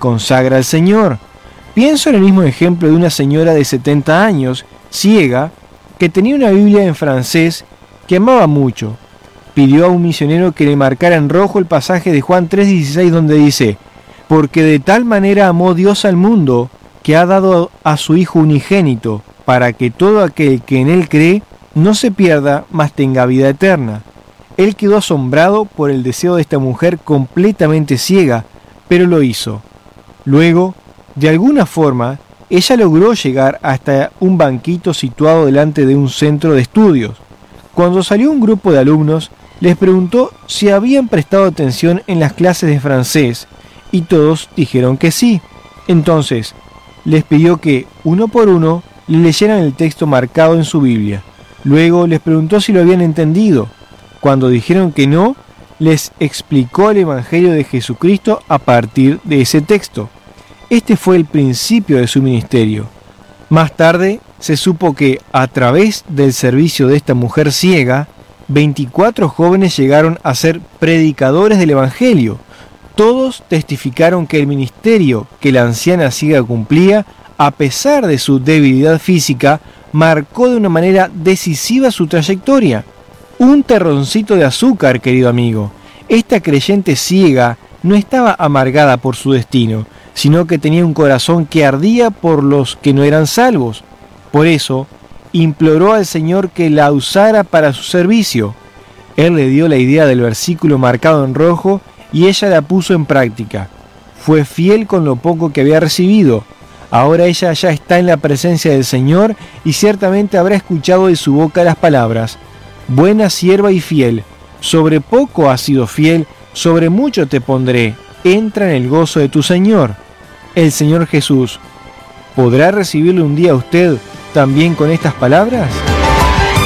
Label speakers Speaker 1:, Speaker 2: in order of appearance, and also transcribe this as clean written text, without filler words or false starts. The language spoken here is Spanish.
Speaker 1: consagra al Señor. Pienso en el mismo ejemplo de una señora de 70 años, ciega, que tenía una Biblia en francés que amaba mucho. Pidió a un misionero que le marcara en rojo el pasaje de Juan 3:16 donde dice: porque de tal manera amó Dios al mundo, que ha dado a su Hijo unigénito, para que todo aquel que en Él cree no se pierda, mas tenga vida eterna. Él quedó asombrado por el deseo de esta mujer completamente ciega, pero lo hizo. Luego, de alguna forma, ella logró llegar hasta un banquito situado delante de un centro de estudios. Cuando salió un grupo de alumnos, les preguntó si habían prestado atención en las clases de francés, y todos dijeron que sí. Entonces, les pidió que, uno por uno, le leyeran el texto marcado en su Biblia. Luego les preguntó si lo habían entendido. Cuando dijeron que no, les explicó el Evangelio de Jesucristo a partir de ese texto. Este fue el principio de su ministerio. Más tarde, se supo que, a través del servicio de esta mujer ciega, 24 jóvenes llegaron a ser predicadores del Evangelio. Todos testificaron que el ministerio que la anciana ciega cumplía, a pesar de su debilidad física, marcó de una manera decisiva su trayectoria. Un terroncito de azúcar, querido amigo. Esta creyente ciega no estaba amargada por su destino, sino que tenía un corazón que ardía por los que no eran salvos. Por eso, imploró al Señor que la usara para su servicio. Él le dio la idea del versículo marcado en rojo y ella la puso en práctica. Fue fiel con lo poco que había recibido. Ahora ella ya está en la presencia del Señor y ciertamente habrá escuchado de su boca las palabras: buena sierva y fiel, sobre poco has sido fiel, sobre mucho te pondré, entra en el gozo de tu Señor. El Señor Jesús, ¿podrá recibirle un día a usted también con estas palabras?